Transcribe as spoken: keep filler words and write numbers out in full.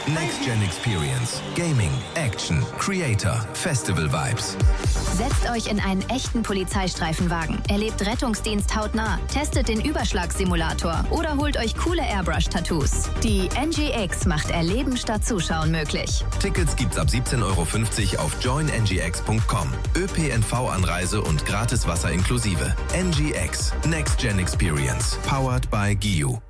Next Gen Experience. Gaming, Action, Creator, Festival Vibes. Setzt euch in einen echten Polizeistreifenwagen, erlebt Rettungsdienst hautnah, testet den Überschlagssimulator oder holt euch coole Airbrush-Tattoos. Die N G X macht Erleben statt Zuschauen möglich. Tickets gibt's ab siebzehn Euro fünfzig auf join n g x punkt com. ÖPNV-Anreise und gratis Wasser inklusive. N G X. Next Gen Experience. Powered by G I U.